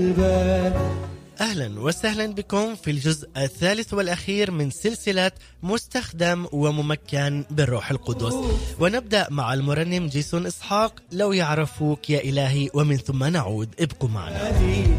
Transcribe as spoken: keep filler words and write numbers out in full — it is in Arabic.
أهلا وسهلا بكم في الجزء الثالث والأخير من سلسلة مستخدم وممكن بالروح القدس، ونبدأ مع المرنم جيسون إسحاق لو يعرفوك يا إلهي، ومن ثم نعود. ابقوا معنا.